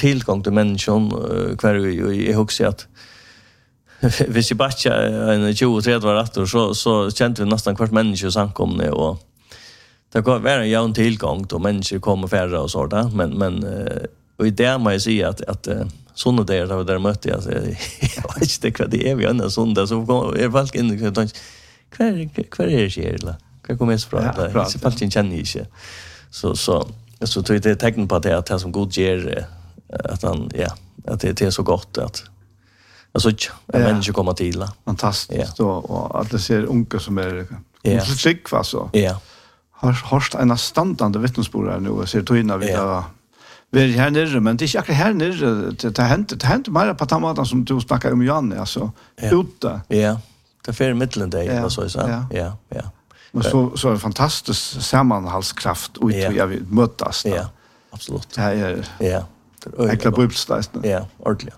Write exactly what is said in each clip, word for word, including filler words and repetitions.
tillgång till människan kvar jag också att hvis jag batcha en tjugo trettio var efter så så kände vi nästan kvart människor samkomne och det går vara en jämn tillgång då människor kommer färre och sådär men men och i det måste jag säga att att såna där där där mötte jag jag vet inte vad det är vi andra såna så är folk in kvar kvar är det eller kan komma så bra det så fast inte känner inte så så så tror jag det är tecken på att det är som god ger att han ja att det är så gott att alltså att människor kommer till. Fantastiskt ja. och att det ser unga som är ja. så sick va så. Ja. Har har en standande vittnesbörd här nu ser du innan vi där. Vi är här nere men det är inte här nere det har hänt det hänt mer på tamatan som du snackar om Janne alltså ute. Ja. Det för mitten där så så. Ja, ja. Men så så är det fantastisk sammanhållskraft och jag vill mötas. Ja. Absolut. Det är ja. Jag klarar bibelstället. Ja, ordentligt.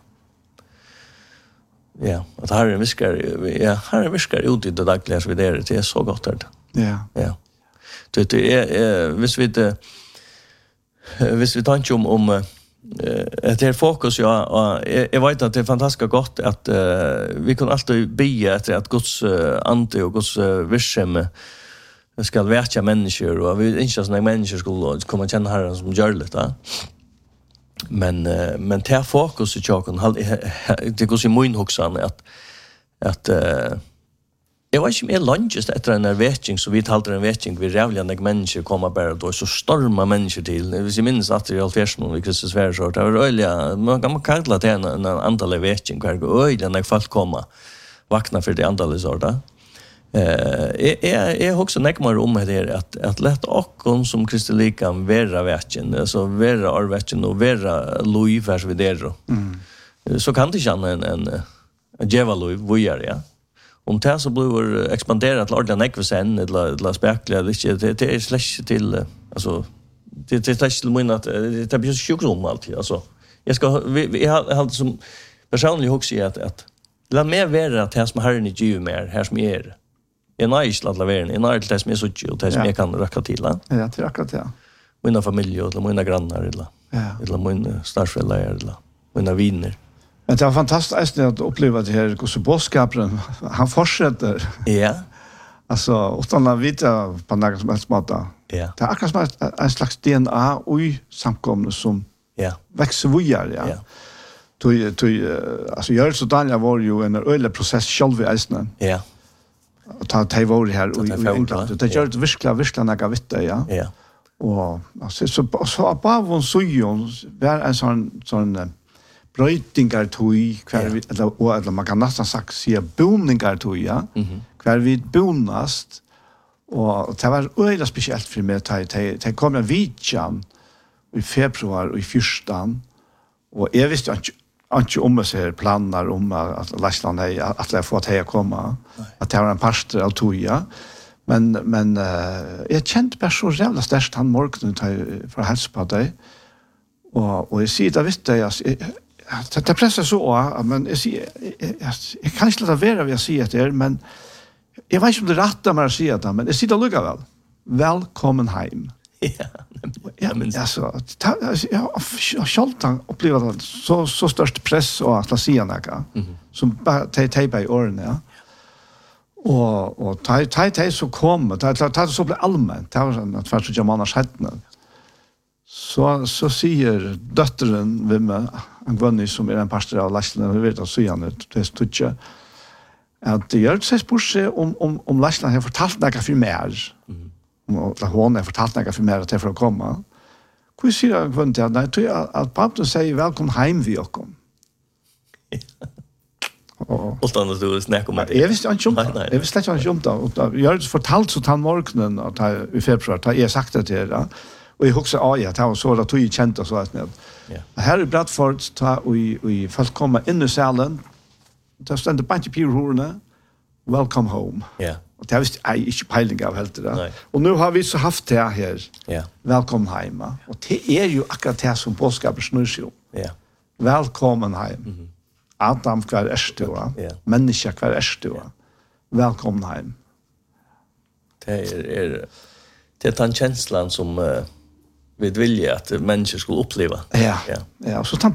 Ja, att här är viskar ja, här är viskar ut i det dagliga så vidare det är så gott där. Ja. Ja. Det är visst vi det visst vi tänker om om det är fokus ja jag vet att det är fantastiskt gott att vi kan alltid be efter att Guds ande och Guds virksomhet ska verka människor och vi inte såna människor skulle komma känna Herren som gör det va. Men men det fokus i chocken det går så mycket huxan att att jag vet inte mer lunches efter en vetting så vi talade en vetting vi rävliga människor kommer bara då så storma människor till vi minns att det är allfärsen vi Kristus värld så det var öliga man kan kalla det en en antal vetting kvar öliga när folk komma vakna för det antal så där eh är är också näkmar om det att att lätt och som kristelikan vara vetting alltså vara arvetting och vara Louis vers vidare mm. så kan det känna en en Jeva Louis vad ja om det så blir expanderat till ordentligt nekvesen eller eller spekla det det är slash till alltså det det slash till mun att det blir sjukdom alltid alltså jag ska vi har som personligen också att att la mer vara att här som Herren i Gud mer här som är en nice att lavera en nice det som är så chill det som jag kan räcka till ja det räcker till mina familj eller mina grannar eller eller mina stadsföräldrar eller mina vänner. Men det var fantastiskt att uppleva det här hos boskapen. Han fortsätter. Ja. Alltså, utan att veta på något som helst måte. Ja. Det är akkurat som en slags D N A i samkomne som ja. växer vidare. Ja. Ja. Tog, tog, alltså, Görels och Daniel var ju en öjlig process själv i Eisnen. Ja. Och ta det var här och i England. Det gör det virkelig, virkelig något vitt det, ja. Ja. Och alltså, så, så bara von Sujon var en sån, sån bröjtingar tog kvar vi eller och eller man kan nästan sagt se boningar tog ja mm-hmm. kvar vi bonast och det var öde speciellt för mig att det kom en vidjan i februari och i fyrstan och jag visste inte inte om att se planer om att Lassland att jag får att jag komma att det var en pastor av toja men men uh, jag kände bara så jävla starkt han morgonen för att hälsa på dig och och jag ser det visste jag det det pressar så men jag ser jag, jag kan inte låta vara vad jag säger det men jag vet inte om det rätta med att säga det men jag sitter och luggar väl välkommen hem ja ja men alltså jag har själv upplevt så så störst press och att säga något som bara tejpa i öronen ja och och taj taj taj så kom taj taj så blir allmänt det var att först jag manar sätten så så säger dottern vem en vanlig som är en pastor av Lassland vi vet att så han det stutcha att det gör sig spurse om om om Lassland har fortalt några för mer och hon har fortalt några för mer att för att komma hur ser jag kvant att nej tror jag att pappa säger välkommen hem vi och kom och utan att du snackar om det jag visste inte om det jag visste inte om det och jag har fortalt så han morgonen att i februari har jag sagt det till det och jag också ja det var så att du kände och så att ja här i Bradford ta vi vi folk komma in i salen där ständer bunch of people welcome home ja och det visste jag inte pejling av helt det och nu har vi så haft det här ja välkommen hem och det är ju akkurat det som boskapen snurrar sig om ja välkommen hem Adam kvar erstua ja människa kvar erstua välkommen hem det är är det är den känslan som uh, vi vill att människor ska uppleva ja ja, ja. Och så